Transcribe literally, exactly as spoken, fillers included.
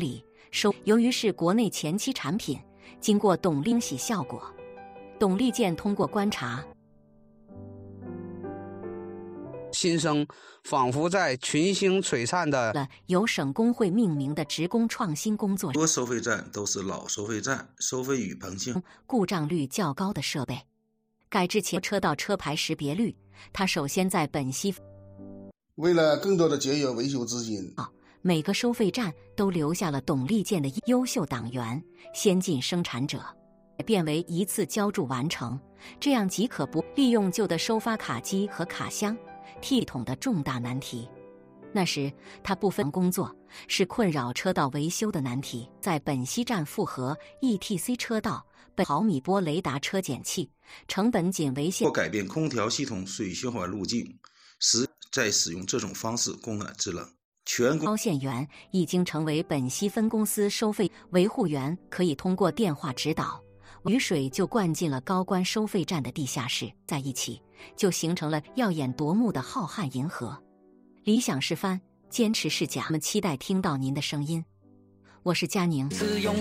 里收。由于是国内前期产品，经过董力洗效果，董力健通过观察， 新生仿佛在群星璀璨的了由省工会命名的职工创新工作， 多收费站都是老收费站，收费与彭性故障率较高的设备，改制前车道车牌识别率。它首先在本溪， 为了更多的节约维修资金， 每个收费站都留下了董力健的优秀党员、先进生产者，变为一次浇筑完成，这样即可不利用旧的收发卡机和卡箱系统的重大难题。那时他部分工作是困扰车道维修的难题，在本溪站复合 E T C 车道本毫米波雷达车检器，成本仅为现。 或改变空调系统水循环路径，使再使用这种方式供暖制冷。全高线员已经成为本溪分公司收费维护员，可以通过电话指导，雨水就灌进了高关收费站的地下室，在一起就形成了耀眼夺目的浩瀚银河。理想是帆，坚持是甲。我们期待听到您的声音，我是佳宁。